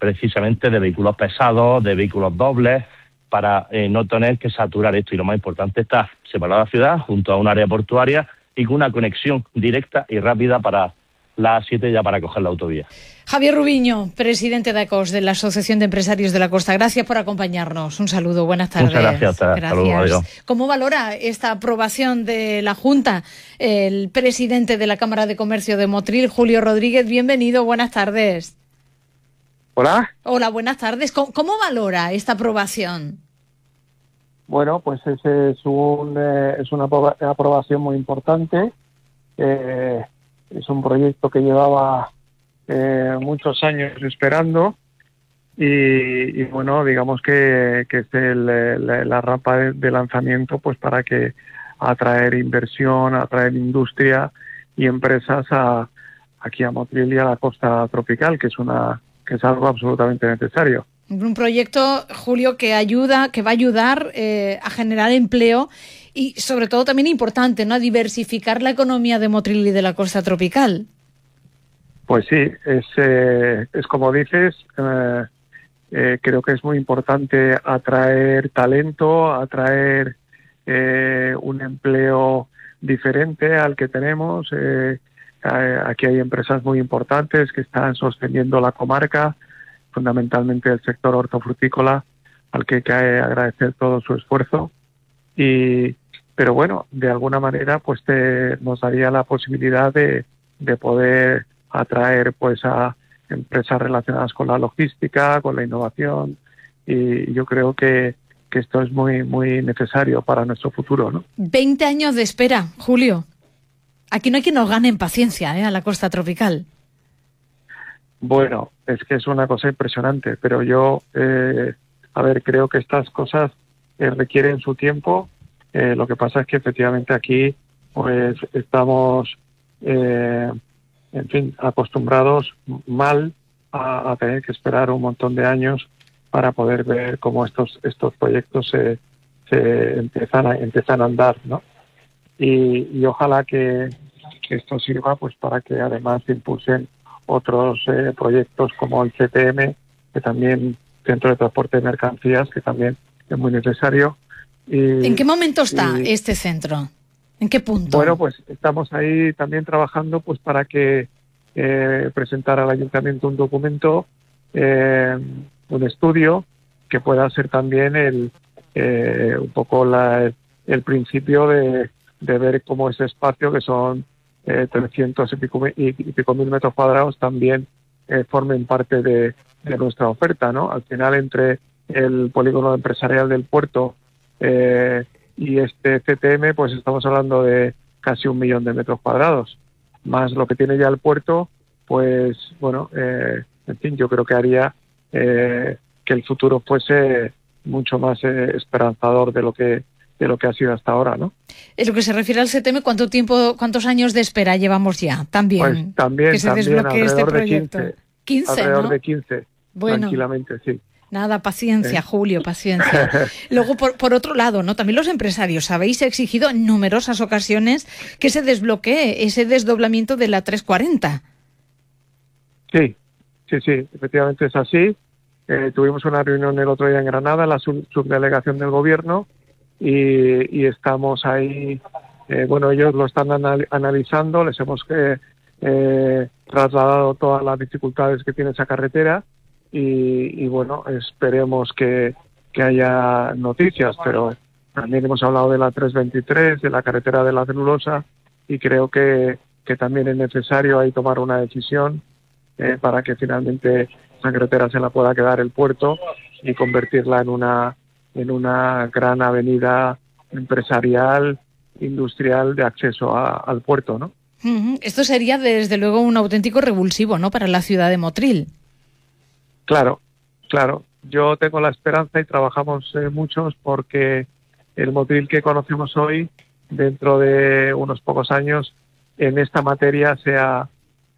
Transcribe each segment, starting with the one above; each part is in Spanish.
precisamente de vehículos pesados, de vehículos dobles, para no tener que saturar esto. Y lo más importante, está separada la ciudad junto a un área portuaria y con una conexión directa y rápida para la A7 ya para coger la autovía. Javier Rubiño, presidente de ACOS, de la Asociación de Empresarios de la Costa. Gracias por acompañarnos. Un saludo, buenas tardes. Muchas gracias. Hasta luego, adiós. ¿Cómo valora esta aprobación de la Junta el presidente de la Cámara de Comercio de Motril, Julio Rodríguez? Bienvenido, buenas tardes. Hola. Hola, buenas tardes. ¿Cómo valora esta aprobación? Bueno, pues es una aprobación muy importante. Es un proyecto que llevaba muchos años esperando y bueno, digamos que es la rampa de lanzamiento, pues para que atraer inversión, atraer industria y empresas aquí a Motril y a la costa tropical, que es algo absolutamente necesario. Un proyecto, Julio, que va a ayudar a generar empleo y, sobre todo, también importante, ¿no?, a diversificar la economía de Motril y de la costa tropical. Pues sí, es como dices, creo que es muy importante atraer talento, atraer un empleo diferente al que tenemos. Aquí hay empresas muy importantes que están sosteniendo la comarca, fundamentalmente el sector hortofrutícola, al que hay que agradecer todo su esfuerzo. Pero bueno, de alguna manera pues nos daría la posibilidad de poder atraer pues a empresas relacionadas con la logística, con la innovación, y yo creo que esto es muy muy necesario para nuestro futuro, ¿no? 20 años de espera, Julio. Aquí no hay quien nos gane en paciencia, a la costa tropical. Bueno, es que es una cosa impresionante, pero yo, creo que estas cosas requieren su tiempo. Lo que pasa es que efectivamente aquí pues estamos, acostumbrados mal a tener que esperar un montón de años para poder ver cómo estos proyectos se empiezan a andar, ¿no? Y ojalá que esto sirva pues para que además se impulsen otros proyectos como el CTM, que también, Centro de Transporte de Mercancías, que también es muy necesario. ¿En qué momento está este centro? ¿En qué punto? Bueno, pues estamos ahí también trabajando pues para que presentar al Ayuntamiento un documento, un estudio, que pueda ser también un poco el principio de ver cómo ese espacio, que son 300 y pico mil metros cuadrados, también formen parte de nuestra oferta, ¿no? Al final, entre el polígono empresarial del puerto y este CTM, pues estamos hablando de casi 1 millón de metros cuadrados, más lo que tiene ya el puerto, pues bueno, yo creo que haría que el futuro fuese mucho más esperanzador de lo que ha sido hasta ahora, ¿no? En lo que se refiere al CTM, ¿cuántos años de espera llevamos ya? También, pues también que se desbloquee este proyecto. De 15, alrededor ¿no? de 15, bueno, tranquilamente, sí. Nada, paciencia, Julio, paciencia. Luego, por otro lado, ¿no?, también los empresarios habéis exigido en numerosas ocasiones que se desbloquee ese desdoblamiento de la 340. Sí, efectivamente es así. Tuvimos una reunión el otro día en Granada, la subdelegación del Gobierno, y estamos ahí. Ellos lo están analizando, les hemos trasladado todas las dificultades que tiene esa carretera y bueno, esperemos que haya noticias, pero también hemos hablado de la 323, de la carretera de la celulosa, y creo que también es necesario ahí tomar una decisión para que finalmente esa carretera se la pueda quedar el puerto y convertirla en una gran avenida empresarial, industrial, de acceso al puerto, ¿no? Esto sería, desde luego, un auténtico revulsivo, ¿no?, para la ciudad de Motril. Claro. Yo tengo la esperanza, y trabajamos muchos, porque el Motril que conocemos hoy, dentro de unos pocos años, en esta materia sea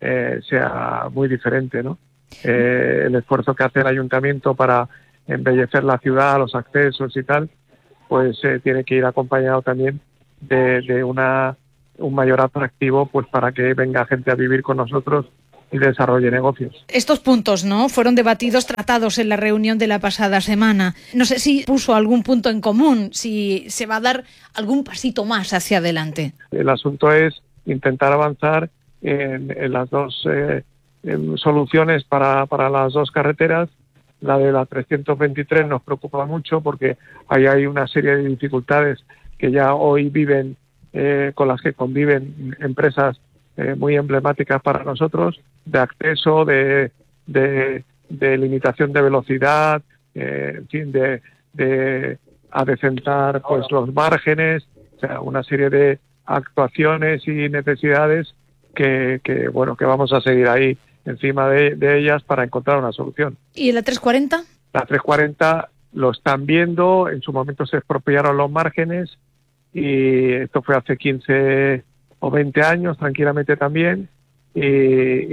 muy diferente, ¿no? El esfuerzo que hace el Ayuntamiento para embellecer la ciudad, los accesos y tal, pues tiene que ir acompañado también de un mayor atractivo, pues para que venga gente a vivir con nosotros desarrolle negocios. Estos puntos, ¿no?, fueron debatidos, tratados en la reunión de la pasada semana. No sé si puso algún punto en común, si se va a dar algún pasito más hacia adelante. El asunto es intentar avanzar en las dos soluciones para las dos carreteras. La de la 323 nos preocupa mucho porque ahí hay una serie de dificultades que ya hoy viven, con las que conviven empresas muy emblemáticas para nosotros, de acceso, de limitación de velocidad, en fin, de adecentar pues los márgenes, o sea, una serie de actuaciones y necesidades que vamos a seguir ahí encima de ellas para encontrar una solución. ¿Y en la 340? La 340 lo están viendo, en su momento se expropiaron los márgenes y esto fue hace 15 o 20 años tranquilamente también y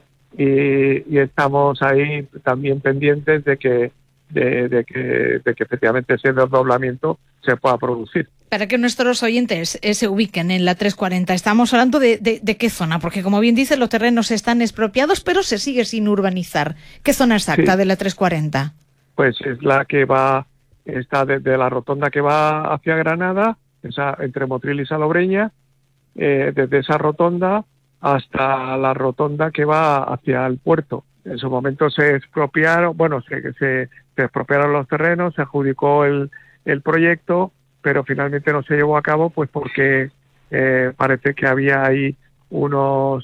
estamos ahí también pendientes de que efectivamente ese desdoblamiento se pueda producir. Para que nuestros oyentes se ubiquen en la 340, estamos hablando de qué zona, porque como bien dice, los terrenos están expropiados, pero se sigue sin urbanizar. ¿Qué zona exacta de la 340? Pues es la que está desde la rotonda que va hacia Granada, esa entre Motril y Salobreña, desde esa rotonda hasta la rotonda que va hacia el puerto. En su momento se expropiaron, se expropiaron los terrenos, se adjudicó el proyecto, pero finalmente no se llevó a cabo pues porque parece que había ahí unos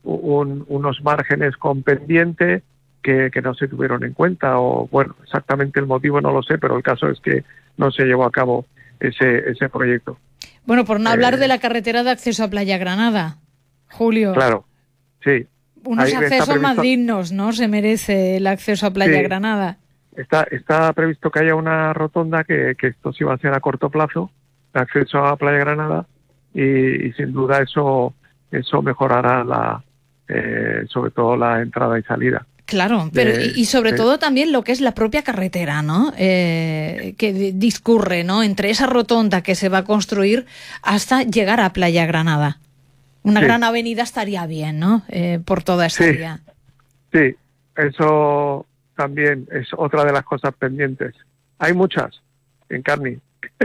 márgenes con pendiente que no se tuvieron en cuenta, o exactamente el motivo no lo sé, pero el caso es que no se llevó a cabo ese proyecto. Bueno, por no hablar de la carretera de acceso a Playa Granada, Julio. Claro, sí. Unos accesos más dignos, ¿no? Se merece el acceso a Playa Granada. Está previsto que haya una rotonda que esto sí va a ser a corto plazo, de acceso a Playa Granada, y sin duda eso mejorará sobre todo la entrada y salida. Claro, pero y sobre todo también lo que es la propia carretera, ¿no? Que discurre, ¿no?, entre esa rotonda que se va a construir hasta llegar a Playa Granada. Una gran avenida estaría bien, ¿no? Por toda esa área. Sí, eso también es otra de las cosas pendientes. Hay muchas en Carni.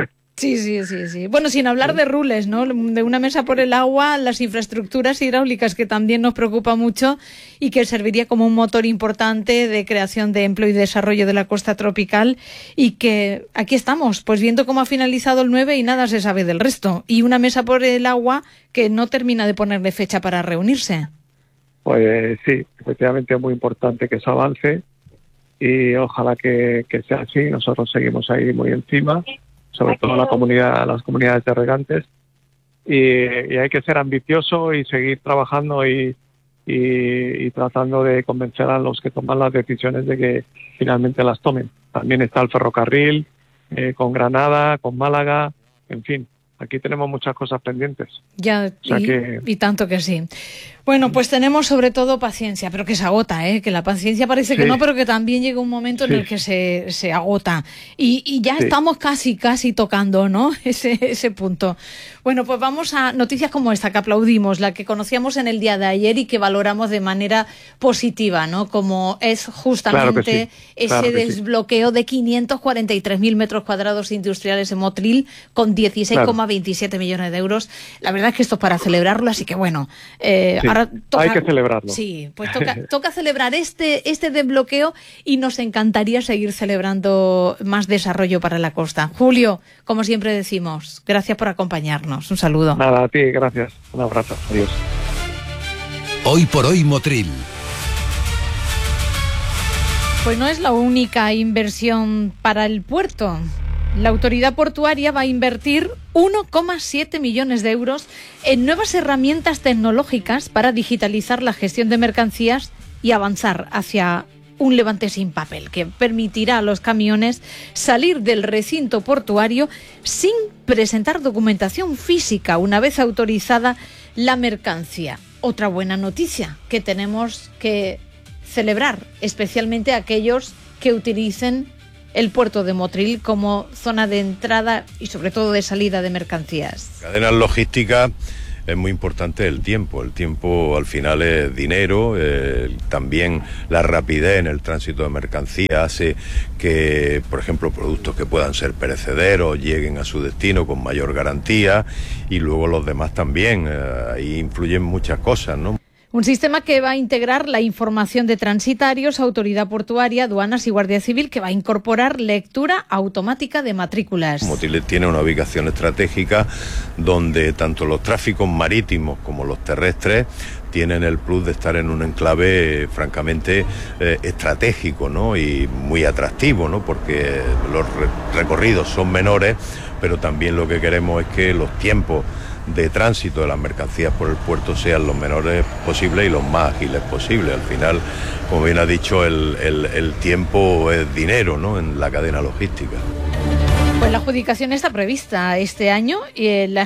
Sí. Bueno, sin hablar de rules, ¿no? De una mesa por el agua, las infraestructuras hidráulicas, que también nos preocupa mucho y que serviría como un motor importante de creación de empleo y desarrollo de la costa tropical, y que aquí estamos, pues viendo cómo ha finalizado el 9 y nada se sabe del resto. Y una mesa por el agua que no termina de ponerle fecha para reunirse. Pues sí, efectivamente es muy importante que eso avance y ojalá que sea así. Nosotros seguimos ahí muy encima, sobre todo las comunidades de regantes, y hay que ser ambicioso y seguir trabajando y tratando de convencer a los que toman las decisiones de que finalmente las tomen. También está el ferrocarril con Granada, con Málaga, en fin, aquí tenemos muchas cosas pendientes. Y tanto que sí. Bueno, pues tenemos sobre todo paciencia, pero que se agota, que la paciencia parece que no, pero que también llega un momento en el que se agota. Y ya estamos casi tocando, ¿no?, ese punto. Bueno, pues vamos a noticias como esta, que aplaudimos, la que conocíamos en el día de ayer y que valoramos de manera positiva, ¿no?, como es justamente ese desbloqueo de 543.000 metros cuadrados industriales en Motril con 16,27 millones de euros. La verdad es que esto es para celebrarlo, así que bueno, ahora hay que celebrarlo. Sí, pues toca celebrar este desbloqueo, y nos encantaría seguir celebrando más desarrollo para la costa. Julio, como siempre decimos, gracias por acompañarnos. Un saludo. Nada, a ti, gracias. Un abrazo. Adiós. Hoy por hoy Motril. Pues no es la única inversión para el puerto. La autoridad portuaria va a invertir 1,7 millones de euros en nuevas herramientas tecnológicas para digitalizar la gestión de mercancías y avanzar hacia un levante sin papel, que permitirá a los camiones salir del recinto portuario sin presentar documentación física una vez autorizada la mercancía. Otra buena noticia que tenemos que celebrar, especialmente aquellos que utilicen el puerto de Motril como zona de entrada y sobre todo de salida de mercancías. Cadenas logísticas es muy importante el tiempo. El tiempo al final es dinero, también la rapidez en el tránsito de mercancía hace que, por ejemplo, productos que puedan ser perecederos lleguen a su destino con mayor garantía, y luego los demás también. Ahí influyen muchas cosas, ¿no? Un sistema que va a integrar la información de transitarios, autoridad portuaria, aduanas y guardia civil, que va a incorporar lectura automática de matrículas. Motriles tiene una ubicación estratégica donde tanto los tráficos marítimos como los terrestres tienen el plus de estar en un enclave francamente estratégico, ¿no? Y muy atractivo, ¿no? Porque los recorridos son menores, pero también lo que queremos es que los tiempos de tránsito de las mercancías por el puerto sean los menores posibles y los más ágiles posibles. Al final, como bien ha dicho, el tiempo es dinero, ¿no?, en la cadena logística. Pues la adjudicación está prevista este año, y la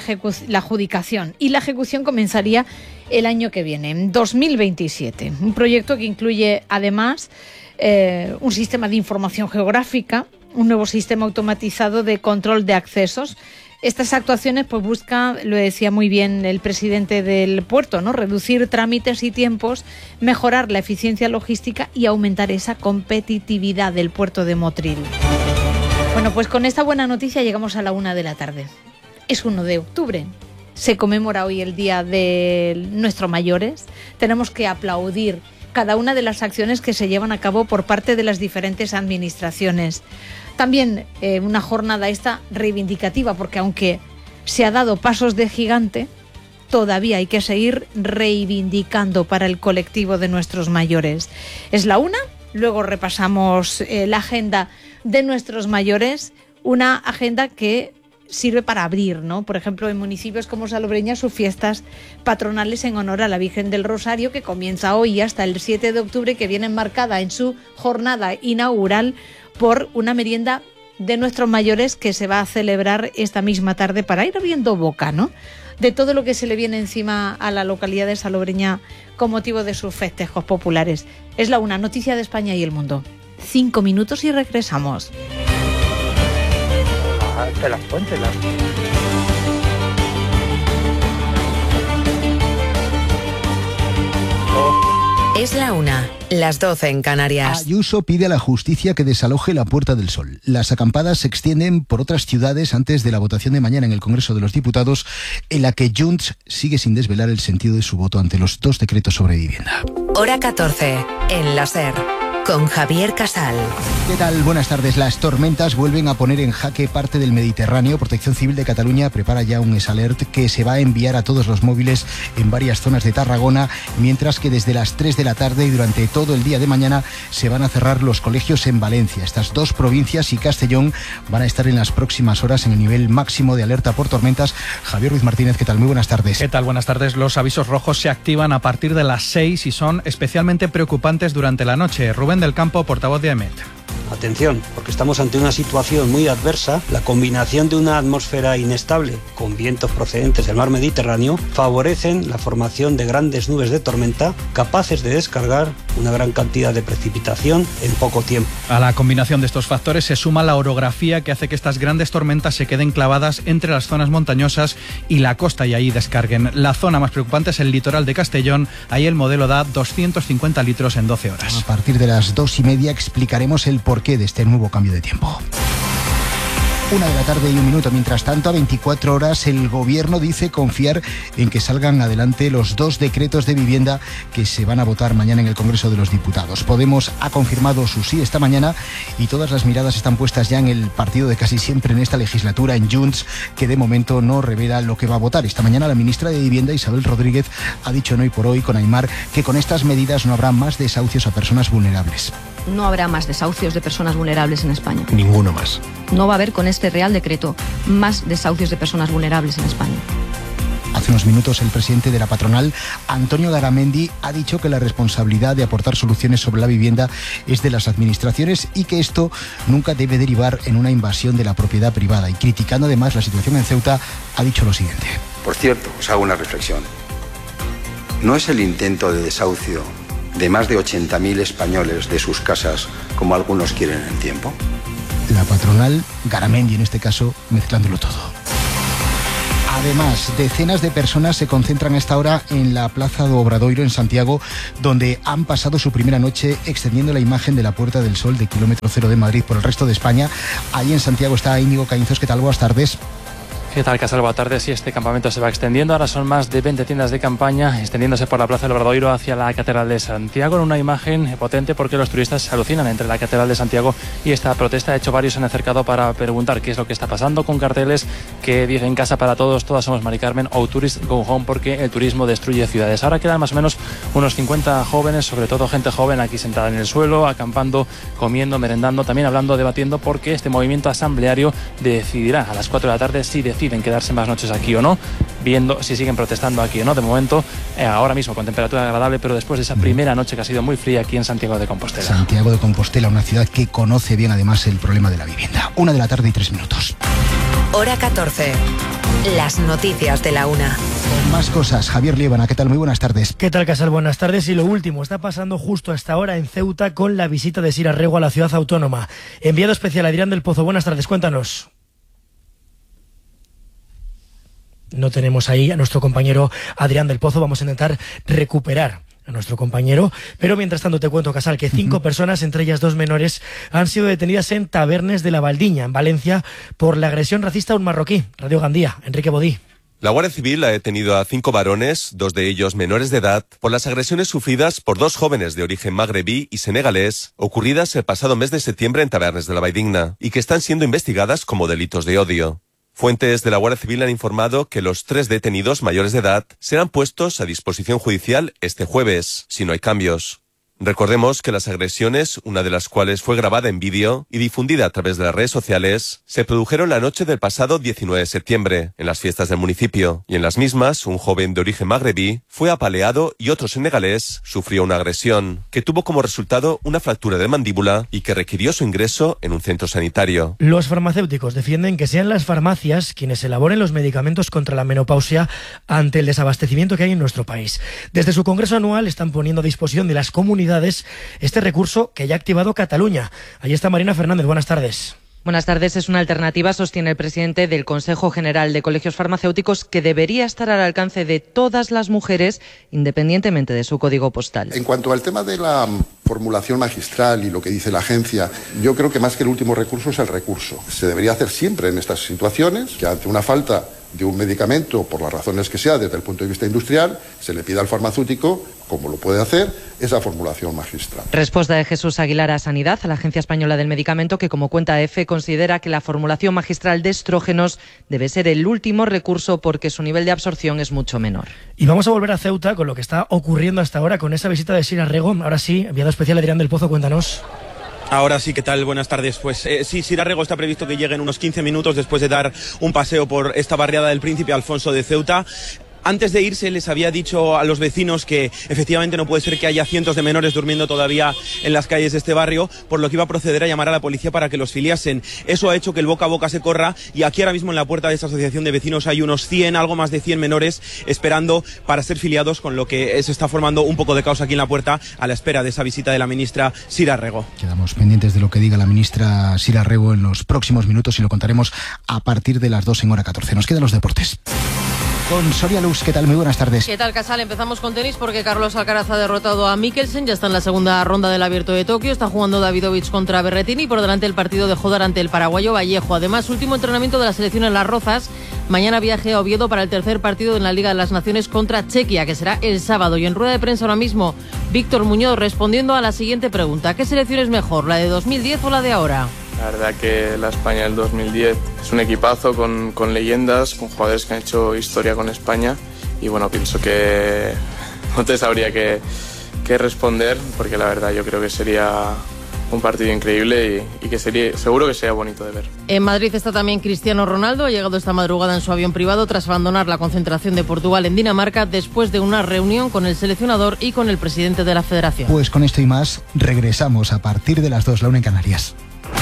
ejecución comenzaría el año que viene, en 2027. Un proyecto que incluye además un sistema de información geográfica, un nuevo sistema automatizado de control de accesos. Estas actuaciones pues buscan, lo decía muy bien el presidente del puerto, ¿no?, reducir trámites y tiempos, mejorar la eficiencia logística y aumentar esa competitividad del puerto de Motril. Bueno, pues con esta buena noticia llegamos a la 1 de la tarde. Es 1 de octubre. Se conmemora hoy el Día de nuestros mayores. Tenemos que aplaudir cada una de las acciones que se llevan a cabo por parte de las diferentes administraciones. También una jornada esta reivindicativa, porque aunque se ha dado pasos de gigante, todavía hay que seguir reivindicando para el colectivo de nuestros mayores. Es la 1, luego repasamos la agenda de nuestros mayores, una agenda que sirve para abrir, ¿no? Por ejemplo, en municipios como Salobreña, sus fiestas patronales en honor a la Virgen del Rosario, que comienza hoy hasta el 7 de octubre, que viene enmarcada en su jornada inaugural por una merienda de nuestros mayores que se va a celebrar esta misma tarde para ir abriendo boca, ¿no?, de todo lo que se le viene encima a la localidad de Salobreña con motivo de sus festejos populares. Es la 1, noticia de España y el mundo. 5 minutos y regresamos. Es la 1, las 12 en Canarias. Ayuso pide a la justicia que desaloje la Puerta del Sol. Las acampadas se extienden por otras ciudades antes de la votación de mañana en el Congreso de los Diputados, en la que Junts sigue sin desvelar el sentido de su voto ante los 2 decretos sobre vivienda. Hora 14, en la SER, con Javier Casal. ¿Qué tal? Buenas tardes. Las tormentas vuelven a poner en jaque parte del Mediterráneo. Protección Civil de Cataluña prepara ya un S-Alert que se va a enviar a todos los móviles en varias zonas de Tarragona, mientras que desde las 3 de la tarde y durante todo el día de mañana se van a cerrar los colegios en Valencia. Estas 2 provincias y Castellón van a estar en las próximas horas en el nivel máximo de alerta por tormentas. Javier Ruiz Martínez, ¿qué tal? Muy buenas tardes. ¿Qué tal? Buenas tardes. Los avisos rojos se activan a partir de las 6 y son especialmente preocupantes durante la noche. Rubén del Campo, portavoz de AEMET. Atención, porque estamos ante una situación muy adversa. La combinación de una atmósfera inestable con vientos procedentes del mar Mediterráneo favorecen la formación de grandes nubes de tormenta capaces de descargar una gran cantidad de precipitación en poco tiempo. A la combinación de estos factores se suma la orografía que hace que estas grandes tormentas se queden clavadas entre las zonas montañosas y la costa y ahí descarguen. La zona más preocupante es el litoral de Castellón. Ahí el modelo da 250 litros en 12 horas. A partir de las 2:30 explicaremos el porqué de este nuevo cambio de tiempo. 1 de la tarde y 1 minuto. Mientras tanto, a 24 horas, el Gobierno dice confiar en que salgan adelante los 2 decretos de vivienda que se van a votar mañana en el Congreso de los Diputados. Podemos ha confirmado su sí esta mañana y todas las miradas están puestas ya en el partido de casi siempre en esta legislatura, en Junts, que de momento no revela lo que va a votar. Esta mañana la ministra de Vivienda, Isabel Rodríguez, ha dicho en Hoy por Hoy con Aimar que con estas medidas no habrá más desahucios a personas vulnerables. No habrá más desahucios de personas vulnerables en España. Ninguno más. No va a haber con este Real Decreto más desahucios de personas vulnerables en España. Hace unos minutos el presidente de la patronal, Antonio Garamendi, ha dicho que la responsabilidad de aportar soluciones sobre la vivienda es de las administraciones y que esto nunca debe derivar en una invasión de la propiedad privada. Y criticando además la situación en Ceuta, ha dicho lo siguiente. Por cierto, os hago una reflexión. ¿No es el intento de desahucio de más de 80.000 españoles de sus casas como algunos quieren en el tiempo? La patronal, Garamendi en este caso, mezclándolo todo. Además, decenas de personas se concentran a esta hora en la Plaza do Obradoiro en Santiago, donde han pasado su primera noche extendiendo la imagen de la Puerta del Sol de kilómetro cero de Madrid por el resto de España. Allí en Santiago está Íñigo Caínzos. ¿Qué tal? Buenas tardes. ¿Qué tal, Casal? Buenas tardes. Sí, este campamento se va extendiendo. Ahora son más de 20 tiendas de campaña, extendiéndose por la Plaza del Obradoiro hacia la Catedral de Santiago, en una imagen potente porque los turistas se alucinan entre la Catedral de Santiago y esta protesta. De hecho, varios se han acercado para preguntar qué es lo que está pasando, con carteles que dicen casa para todos, todas somos Mari Carmen, o tourist go home, porque el turismo destruye ciudades. Ahora quedan más o menos unos 50 jóvenes, sobre todo gente joven, aquí sentada en el suelo, acampando, comiendo, merendando, también hablando, debatiendo, porque este movimiento asambleario decidirá a las 4 de la tarde si deciden quedarse más noches aquí o no, viendo si siguen protestando aquí o no. De momento, ahora mismo con temperatura agradable, pero después de esa primera noche que ha sido muy fría aquí en Santiago de Compostela. Santiago de Compostela, una ciudad que conoce bien además el problema de la vivienda. 1:03 p.m. Hora 14. Las noticias de la 1. Con más cosas, Javier Liébana, ¿qué tal? Muy buenas tardes. ¿Qué tal, Casal? Buenas tardes. Y lo último está pasando justo a esta hora en Ceuta con la visita de Sira Rego a la ciudad autónoma. Enviado especial Adrián del Pozo. Buenas tardes, cuéntanos. No tenemos ahí a nuestro compañero Adrián del Pozo. Vamos a intentar recuperar a nuestro compañero, pero mientras tanto te cuento, Casal, que 5 personas, entre ellas 2 menores, han sido detenidas en Tabernes de la Valdiña, en Valencia, por la agresión racista a un marroquí. Radio Gandía, Enrique Bodí. La Guardia Civil ha detenido a 5 varones, 2 de ellos menores de edad, por las agresiones sufridas por 2 jóvenes de origen magrebí y senegalés, ocurridas el pasado mes de septiembre en Tabernes de la Valdiña, y que están siendo investigadas como delitos de odio. Fuentes de la Guardia Civil han informado que los 3 detenidos mayores de edad serán puestos a disposición judicial este jueves, si no hay cambios. Recordemos que las agresiones, una de las cuales fue grabada en vídeo y difundida a través de las redes sociales, se produjeron la noche del pasado 19 de septiembre, en las fiestas del municipio, y en las mismas, un joven de origen magrebí fue apaleado y otro senegalés sufrió una agresión, que tuvo como resultado una fractura de mandíbula y que requirió su ingreso en un centro sanitario. Los farmacéuticos defienden que sean las farmacias quienes elaboren los medicamentos contra la menopausia ante el desabastecimiento que hay en nuestro país. Desde su congreso anual están poniendo a disposición de las comunidades este recurso que ya ha activado Cataluña. Allí está Marina Fernández, buenas tardes. Buenas tardes. Es una alternativa, sostiene el presidente del Consejo General de Colegios Farmacéuticos, que debería estar al alcance de todas las mujeres, independientemente de su código postal. En cuanto al tema de la formulación magistral y lo que dice la agencia, yo creo que más que el último recurso es el recurso. Se debería hacer siempre en estas situaciones, que ante una falta de un medicamento, por las razones que sea, desde el punto de vista industrial, se le pida al farmacéutico, como lo puede hacer, esa formulación magistral. Respuesta de Jesús Aguilar a Sanidad, a la Agencia Española del Medicamento, que, como cuenta EFE, considera que la formulación magistral de estrógenos debe ser el último recurso porque su nivel de absorción es mucho menor. Y vamos a volver a Ceuta con lo que está ocurriendo hasta ahora con esa visita de Sira Rego. Ahora sí, enviado especial Adrián del Pozo, cuéntanos. Ahora sí, ¿qué tal? Buenas tardes. Pues sí, Sira Rego está previsto que llegue en unos 15 minutos después de dar un paseo por esta barriada del Príncipe Alfonso de Ceuta. Antes de irse les había dicho a los vecinos que efectivamente no puede ser que haya cientos de menores durmiendo todavía en las calles de este barrio, por lo que iba a proceder a llamar a la policía para que los filiasen. Eso ha hecho que el boca a boca se corra y aquí ahora mismo en la puerta de esta asociación de vecinos hay unos 100, algo más de 100 menores esperando para ser filiados, con lo que se está formando un poco de caos aquí en la puerta a la espera de esa visita de la ministra Sira Rego. Quedamos pendientes de lo que diga la ministra Sira Rego en los próximos minutos y lo contaremos a partir de las 2 en hora 14. Nos quedan los deportes. Con Soria Luz, ¿qué tal? Muy buenas tardes. ¿Qué tal, Casal? Empezamos con tenis porque Carlos Alcaraz ha derrotado a Mikkelsen, ya está en la segunda ronda del Abierto de Tokio, está jugando Davidovich contra Berrettini y por delante el partido de Jodar ante el paraguayo Vallejo. Además, último entrenamiento de la selección en Las Rozas, mañana viaje a Oviedo para el tercer partido en la Liga de las Naciones contra Chequia, que será el sábado. Y en rueda de prensa ahora mismo, Víctor Muñoz respondiendo a la siguiente pregunta: ¿qué selección es mejor, la de 2010 o la de ahora? La verdad que la España del 2010 es un equipazo con leyendas, con jugadores que han hecho historia con España y bueno, pienso que no te sabría qué responder porque la verdad yo creo que sería un partido increíble y que seguro que sería bonito de ver. En Madrid está también Cristiano Ronaldo, ha llegado esta madrugada en su avión privado tras abandonar la concentración de Portugal en Dinamarca después de una reunión con el seleccionador y con el presidente de la federación. Pues con esto y más regresamos a partir de las 2, la 1 en Canarias.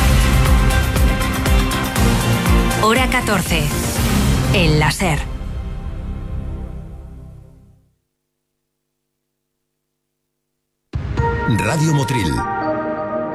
Hora 14. En la SER. Radio Motril.